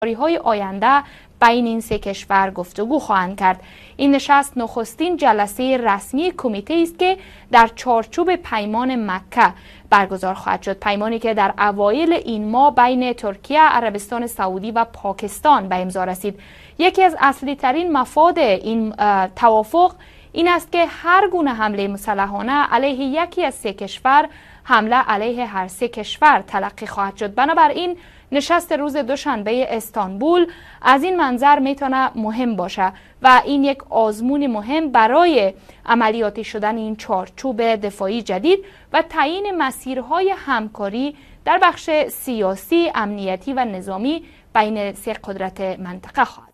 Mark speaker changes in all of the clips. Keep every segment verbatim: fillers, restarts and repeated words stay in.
Speaker 1: های آینده بین این سه کشور گفتگو خواهند کرد. این نشست نخستین جلسه رسمی کمیته است که در چارچوب پیمان مکه برگزار خواهد شد. پیمانی که در اوایل این ماه بین ترکیه، عربستان سعودی و پاکستان به امضا رسید. یکی از اصلی ترین مفاد این توافق این است که هر گونه حمله مسلحانه علیه یکی از سه کشور حمله علیه هر سه کشور تلقی خواهد شد. بنابراین نشست روز دوشنبه استانبول از این منظر میتونه مهم باشه و این یک آزمون مهم برای عملیاتی شدن این چارچوب دفاعی جدید و تعیین مسیرهای همکاری در بخش سیاسی، امنیتی و نظامی بین سه قدرت منطقه خواهد.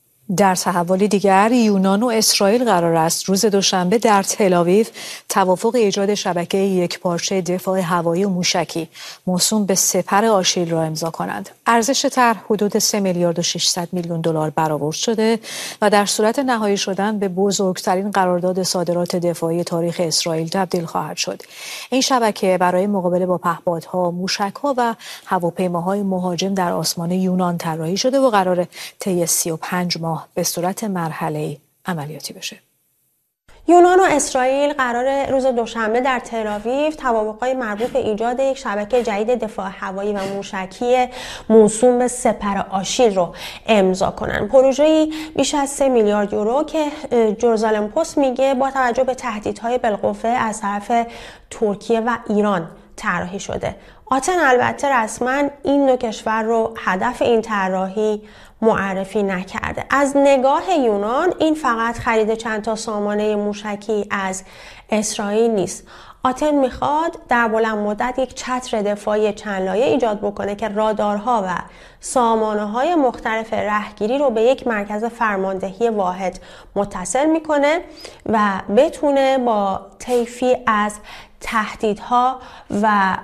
Speaker 2: در تحولی دیگر یونان و اسرائیل قرار است روز دوشنبه در تل‌آویو توافق ایجاد شبکه یکپارچه دفاع هوایی و موشکی موسوم به سپر آشیل را امضا کنند. ارزش طرح حدود سه میلیارد و ششصد میلیون دلار برآورد شده و در صورت نهایی شدن به بزرگترین قرارداد صادرات دفاعی تاریخ اسرائیل تبدیل خواهد شد. این شبکه برای مقابله با پهپادها، موشک‌ها و هواپیماهای مهاجم در آسمان یونان طراحی شده و قرار طی سی و پنج ماه به صورت مرحله‌ای عملیاتی بشه.
Speaker 3: یونان و اسرائیل قرار روز دوشنبه در تل‌آویو توافق‌های مربوط به ایجاد یک شبکه جدید دفاع هوایی و موشکی موسوم به سپر آشیل رو امضا کنند. پروژه‌ای بیش از سه میلیارد یورو که جروزالم پست میگه با توجه به تهدیدهای بالقوه از طرف ترکیه و ایران طراحی شده. آتن البته رسما این دو کشور رو هدف این طراحی معرفی نکرده. از نگاه یونان این فقط خرید چند تا سامانه موشکی از اسرائیل نیست. آتن میخواد در بلند مدت یک چتر دفاعی چند لایه ایجاد بکنه که رادارها و سامانه‌های مختلف رهگیری رو به یک مرکز فرماندهی واحد متصل میکنه و بتونه با طیفی از تهدیدها و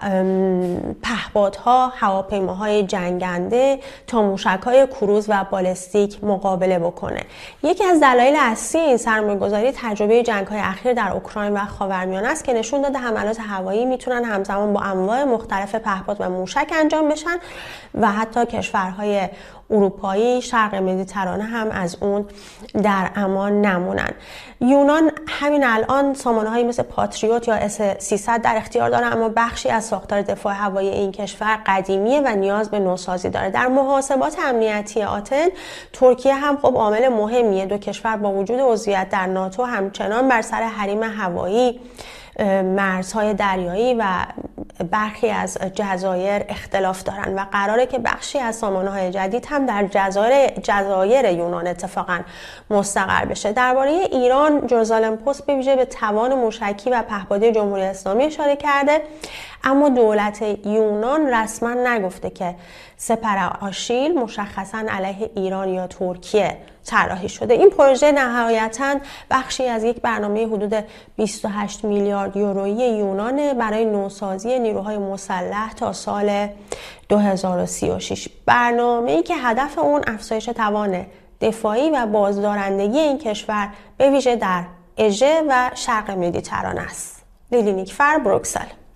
Speaker 3: پهپادها، هواپیماهای جنگنده تا موشک‌های کروز و بالستیک مقابله بکنه. یکی از دلایل اصلی این سرمایه‌گذاری تجربه جنگ‌های اخیر در اوکراین و خاورمیانه است که نشون داده حملات هوایی میتونن همزمان با انواع مختلف پهپاد و موشک انجام بشن و حتی کشورهای اروپایی، شرق مدیترانه هم از اون در امان نمونن. یونان همین الان سامانه‌هایی مثل پاتریوت یا اس سیصد در اختیار داره، اما بخشی از ساختار دفاع هوایی این کشور قدیمیه و نیاز به نوسازی داره. در محاسبات امنیتی آتن، ترکیه هم خب عامل مهمیه. دو کشور با وجود عضویت در ناتو همچنان بر سر حریم هوایی، مرزهای دریایی و برخی از جزایر اختلاف دارن و قراره که بخشی از سامانه‌های جدید هم در جزایر جزایر یونان اتفاقا مستقر بشه. درباره ایران، جروزالم پست به ویژه به توان موشکی و پهپادی جمهوری اسلامی اشاره کرده، اما دولت یونان رسما نگفته که سپر آشیل مشخصا علیه ایران یا ترکیه طراحی شده. این پروژه نهایتاً بخشی از یک برنامه حدود بیست و هشت میلیارد یورویی یونان برای نوسازی نیروهای مسلح تا سال دو هزار و سی و شش. برنامه‌ای که هدف اون افزایش توان دفاعی و بازدارندگی این کشور به ویژه در اژه و شرق مدیترانه است. لیلی نیکفر، بروکسل.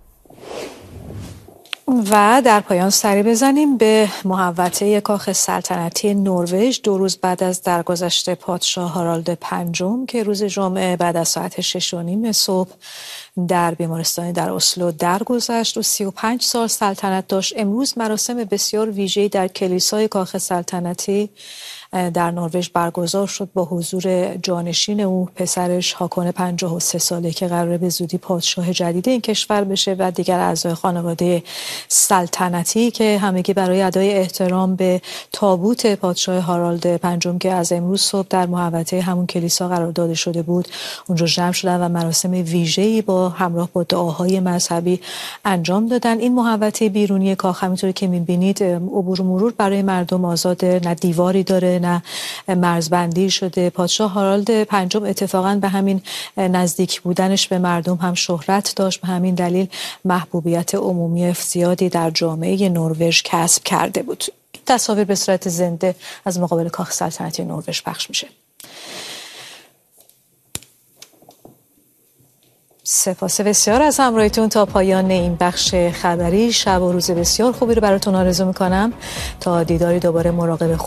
Speaker 2: و در پایان سری بزنیم به محوطه کاخ سلطنتی نروژ. دو روز بعد از درگذشت پادشاه هارالد پنجم که روز جمعه بعد از ساعت شش و نیم صبح در بیمارستانی در اسلو درگذشت و سی و پنج سال سلطنت داشت، امروز مراسم بسیار ویژه‌ای در کلیسای کاخ سلطنتی در نروژ برگزار شد با حضور جانشین او، پسرش هاکون پنجاه و سه ساله که قراره به زودی پادشاه جدید این کشور بشه و دیگر اعضای خانواده سلطنتی که همگی برای ادای احترام به تابوت پادشاه هارالد پنجم که از امروز صبح در محوطه همون کلیسا قرار داده شده بود اونجا جمع شدن و مراسم ویژه‌ای با همراه با دعاهای مذهبی انجام دادن. این محوطه بیرونی کاخ همونطوری که می‌بینید عبور و مرور برای مردم آزاده، نه دیواری داره نه مرزبندی شده. پادشاه هارالد پنجم اتفاقاً به همین نزدیک بودنش به مردم هم شهرت داشت، به همین دلیل محبوبیت عمومی زیادی در جامعه نروژ کسب کرده بود. تصاویر به صورت زنده از مقابل کاخ سلطنتی نروژ پخش میشه. سپاس بسیار از همراهیتون. تا پایان این بخش خبری شب و روز بسیار خوبی رو براتون آرزو میکنم. تا دیداری دوباره مراقب